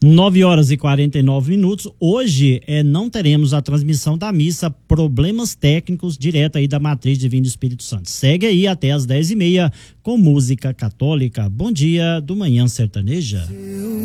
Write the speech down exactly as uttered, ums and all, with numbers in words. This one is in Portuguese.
nove horas e quarenta e nove minutos. Hoje é, não teremos a transmissão da missa Problemas Técnicos, direto aí da Matriz Divina do Espírito Santo. Segue aí até as dez e meia com música católica. Bom dia do Manhã Sertaneja.